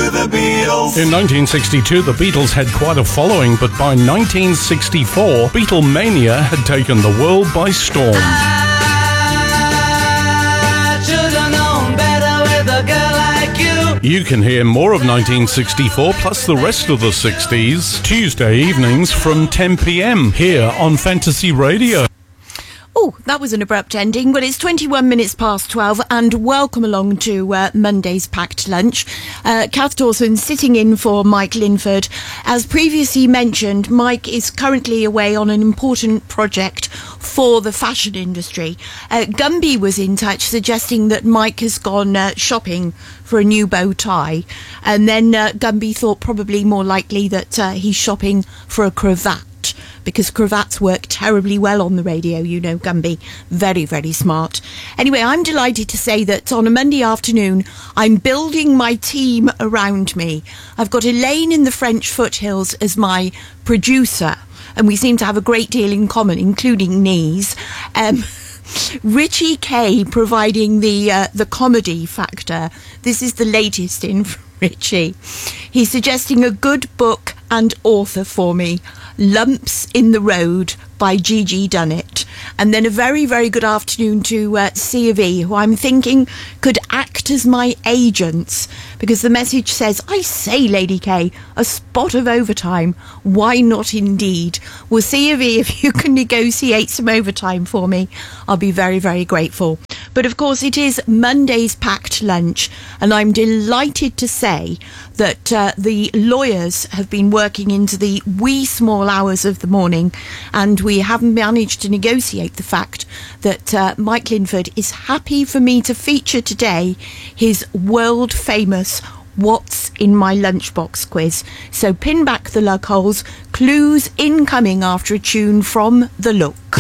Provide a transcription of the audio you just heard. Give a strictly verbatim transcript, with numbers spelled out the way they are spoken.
with the Beatles. In nineteen sixty-two, the Beatles had quite a following, but by nineteen sixty-four, Beatlemania had taken the world by storm. I should have known better with a girl like you. You can hear more of nineteen sixty-four plus the rest of the sixties Tuesday evenings from ten p.m. here on Fantasy Radio. Oh, that was an abrupt ending. Well, it's twenty-one minutes past twelve, and welcome along to uh, Monday's Packed Lunch. Uh, Kath Dawson sitting in for Mike Linford. As previously mentioned, Mike is currently away on an important project for the fashion industry. Uh, Gumby was in touch suggesting that Mike has gone uh, shopping for a new bow tie, and then uh, Gumby thought probably more likely that uh, he's shopping for a cravat, because cravats work terribly well on the radio, you know, Gumby. Very, very smart. Anyway, I'm delighted to say that on a Monday afternoon, I'm building my team around me. I've got Elaine in the French foothills as my producer, and we seem to have a great deal in common, including knees. Um... Richie Kay providing the uh, the comedy factor. This is the latest in Richie. He's suggesting a good book and author for me, Lumps in the Road by Gigi Dunnett. And then a very, very good afternoon to uh, C of E, who I'm thinking could act as my agents, because the message says, I say, Lady K, a spot of overtime. Why not indeed? Well, C of E, if you can negotiate some overtime for me, I'll be very, very grateful. But of course, it is Monday's Packed Lunch, and I'm delighted to say that uh, the lawyers have been working into the wee small hours of the morning, and we have managed to negotiate the fact that uh, Mike Linford is happy for me to feature today his world famous What's in My Lunchbox quiz. So pin back the lug holes, clues incoming after a tune from The Look.